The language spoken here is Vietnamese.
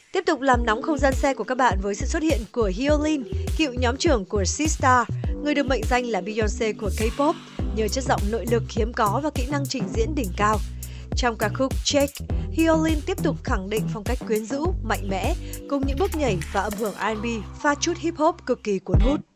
Tiếp tục làm nóng không gian xe của các bạn với sự xuất hiện của Hyolyn, cựu nhóm trưởng của Sistar, người được mệnh danh là Beyoncé của K-pop nhờ chất giọng nội lực hiếm có và kỹ năng trình diễn đỉnh cao. Trong ca khúc Shake, Hyolyn tiếp tục khẳng định phong cách quyến rũ, mạnh mẽ cùng những bước nhảy và âm hưởng R&B pha chút hip hop cực kỳ cuốn hút.